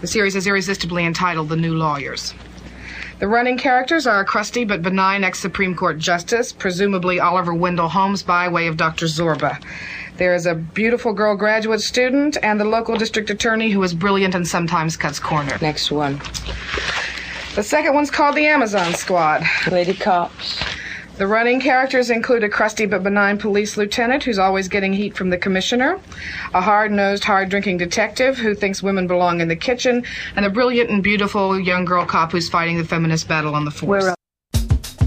The series is irresistibly entitled The New Lawyers. The running characters are a crusty but benign ex-Supreme Court justice, presumably Oliver Wendell Holmes by way of Dr. Zorba. There is a beautiful girl graduate student and the local district attorney who is brilliant and sometimes cuts corner. Next one. The second one's called The Amazon Squad. Lady Cops. The running characters include a crusty but benign police lieutenant who's always getting heat from the commissioner, a hard-nosed, hard-drinking detective who thinks women belong in the kitchen, and a brilliant and beautiful young girl cop who's fighting the feminist battle on the force.